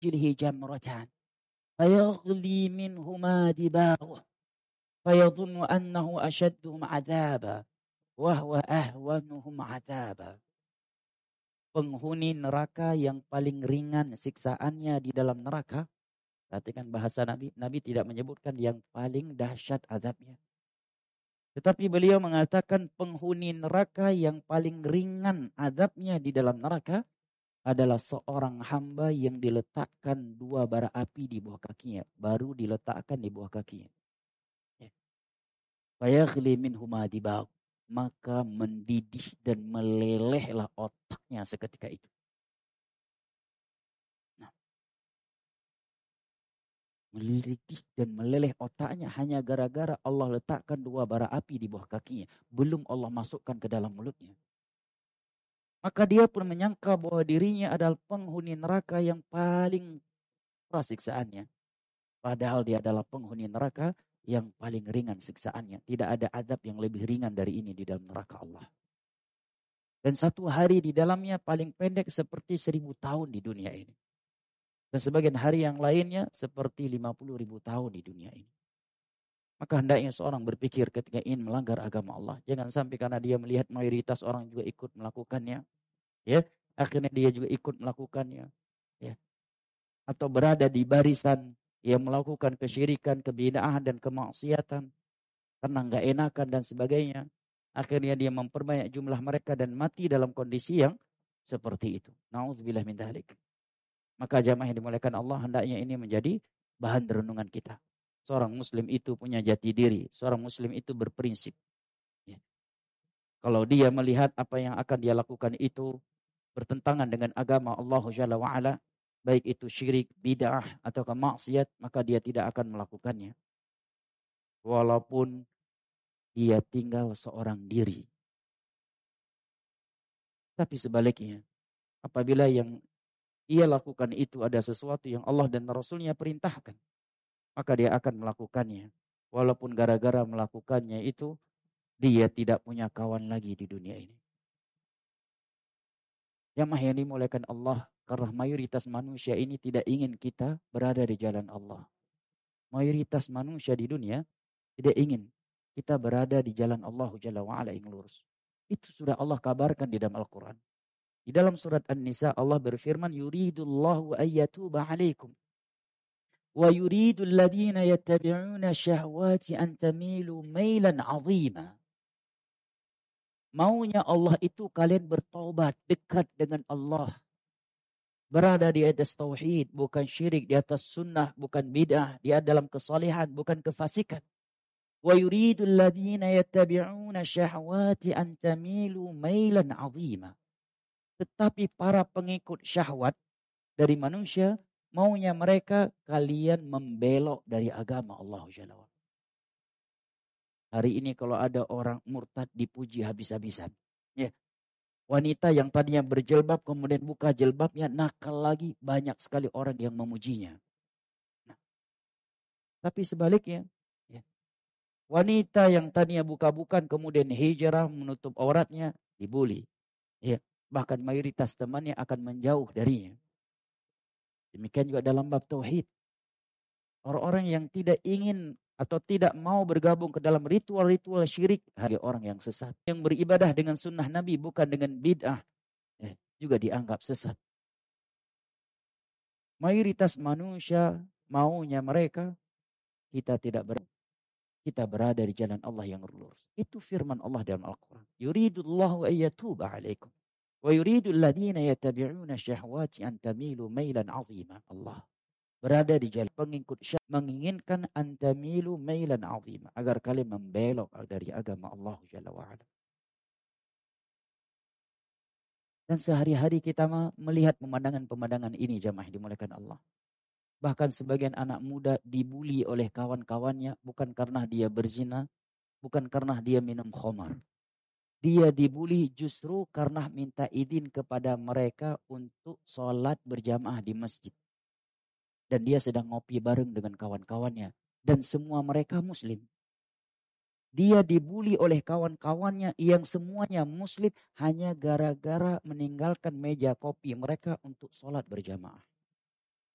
جله جمرتان فيغلي منهما دباغه فيظن أنه أشدهم عذابا وهو أهونهم عذابا. Penghuni neraka yang paling ringan siksaannya di dalam neraka. Perhatikan bahasa Nabi. Nabi tidak menyebutkan yang paling dahsyat azabnya. Tetapi beliau mengatakan penghuni neraka yang paling ringan azabnya di dalam neraka adalah seorang hamba yang diletakkan 2 bara api di bawah kakinya. Baru diletakkan di bawah kakinya. Fayaghli minhuma dibagh. Maka mendidih dan melelehlah otaknya seketika itu. Nah, melidih dan meleleh otaknya hanya gara-gara Allah letakkan 2 bara api di bawah kakinya. Belum Allah masukkan ke dalam mulutnya. Maka dia pun menyangka bahwa dirinya adalah penghuni neraka yang paling keras siksaannya. Padahal dia adalah penghuni neraka yang paling ringan siksaannya. Tidak ada azab yang lebih ringan dari ini di dalam neraka Allah. Dan 1 hari di dalamnya paling pendek seperti 1000 tahun di dunia ini. Dan sebagian hari yang lainnya seperti 50.000 tahun di dunia ini. Maka hendaknya seorang berpikir ketika ingin melanggar agama Allah. Jangan sampai karena dia melihat mayoritas orang juga ikut melakukannya. Ya, akhirnya dia juga ikut melakukannya. Ya. Atau berada di barisan yang melakukan kesyirikan, kebid'ahan dan kemaksiatan karena enggak enakan dan sebagainya. Akhirnya dia memperbanyak jumlah mereka dan mati dalam kondisi yang seperti itu. Nauzubillah min dzalik. Maka jamaah yang dimuliakan Allah, hendaknya ini menjadi bahan renungan kita. Seorang muslim itu punya jati diri, seorang muslim itu berprinsip. Ya. Kalau dia melihat apa yang akan dia lakukan itu bertentangan dengan agama Allah Jalla wa'ala, baik itu syirik, bid'ah, atau maksiat, maka dia tidak akan melakukannya. Walaupun dia tinggal seorang diri. Tapi sebaliknya, apabila yang ia lakukan itu ada sesuatu yang Allah dan Rasulnya perintahkan, maka dia akan melakukannya. Walaupun gara-gara melakukannya itu, dia tidak punya kawan lagi di dunia ini. Jamaah yang dimuliakan Allah, karena mayoritas manusia ini tidak ingin kita berada di jalan Allah. Mayoritas manusia di dunia tidak ingin kita berada di jalan Allah Jalla wa'ala yang lurus. Itu sudah Allah kabarkan di dalam Al-Quran. Di dalam surat An-Nisa Allah berfirman, yuridullahu ayyatuba alaikum. Wa yuridul ladhina yattabi'una syahwati an tamilu mailan azima. Maunya Allah itu kalian bertaubat, dekat dengan Allah. Berada di atas tauhid, bukan syirik, di atas sunnah, bukan bid'ah, dia dalam kesalehan, bukan kefasikan. Wa yuridul ladzina yattabi'una syahwati an tamilu mailan 'azima. Tetapi para pengikut syahwat dari manusia, maunya mereka kalian membelok dari agama Allah Jalla wa'ala. Hari ini kalau ada orang murtad dipuji habis-habisan. Ya. Wanita yang tadinya berjilbab kemudian buka jilbabnya, nakal lagi, banyak sekali orang yang memujinya. Nah, tapi sebaliknya, ya, wanita yang tadinya buka-bukan kemudian hijrah menutup auratnya, dibully. Ya, bahkan mayoritas temannya akan menjauh darinya. Demikian juga dalam bab tauhid. Orang-orang yang tidak ingin atau tidak mau bergabung ke dalam ritual-ritual syirik, hari orang yang sesat. Yang beribadah dengan sunnah Nabi bukan dengan bid'ah, juga dianggap sesat. Mayoritas manusia maunya mereka kita tidak kita berada di jalan Allah yang lurus. Itu firman Allah dalam Al-Quran. Yuridullahu ayyatuba alaikum. Wa yuridul ladhina yattabi'una syahwati an tamilu mailan 'azima. Allah berada di jalan pengikut syahwat menginginkan antamilu mailan 'azima, agar kalian membelok dari agama Allah Jalla wa'ala. Dan sehari-hari kita melihat pemandangan-pemandangan ini, jamaah dimuliakan Allah. Bahkan sebagian anak muda dibuli oleh kawan-kawannya bukan karena dia berzina, bukan karena dia minum khamar. Dia dibuli justru karena minta izin kepada mereka untuk sholat berjamaah di masjid. Dan dia sedang ngopi bareng dengan kawan-kawannya. Dan semua mereka muslim. Dia dibuli oleh kawan-kawannya yang semuanya muslim hanya gara-gara meninggalkan meja kopi mereka untuk sholat berjamaah.